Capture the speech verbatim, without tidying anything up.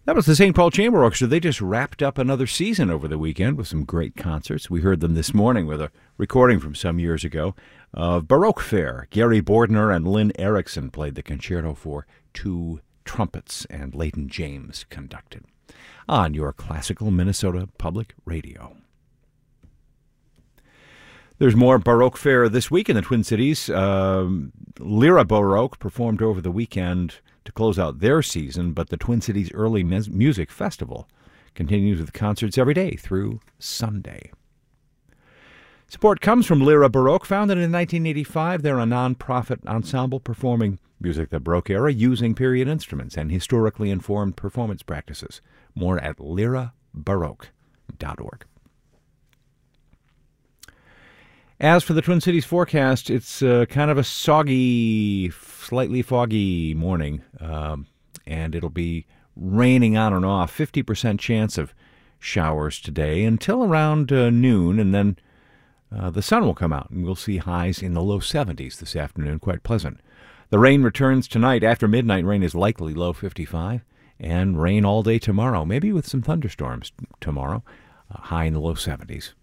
That was the Saint Paul Chamber Orchestra. They just wrapped up another season over the weekend with some great concerts. We heard them this morning with a recording from some years ago of Baroque Fair. Gary Bordner and Lynn Erickson played the concerto for two trumpets, and Leighton James conducted. On your classical Minnesota Public Radio. There's more Baroque Fair this week in the Twin Cities. Um, Lyra Baroque performed over the weekend to close out their season, but the Twin Cities Early Music Festival continues with concerts every day through Sunday. Support comes from Lyra Baroque. Founded in nineteen eighty-five, they're a non-profit ensemble performing music of the Baroque era using period instruments and historically informed performance practices. More at lyra baroque dot org. As for the Twin Cities forecast, it's uh, kind of a soggy, slightly foggy morning, um, and it'll be raining on and off. fifty percent chance of showers today until around uh, noon, and then uh, the sun will come out, and we'll see highs in the low seventies this afternoon. Quite pleasant. The rain returns tonight. After midnight, rain is likely low fifty-five, and rain all day tomorrow, maybe with some thunderstorms tomorrow, uh, high in the low seventies.